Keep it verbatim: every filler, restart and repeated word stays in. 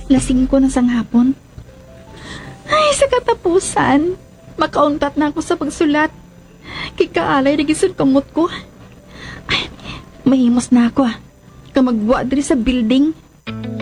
Lasing ko na sang hapon. Ay, sa katapusan, makauntat na ako sa pagsulat. Kikaalay na gisod kamot ko. Ay, mahimos na ako ah. Kamagwa diri sa building.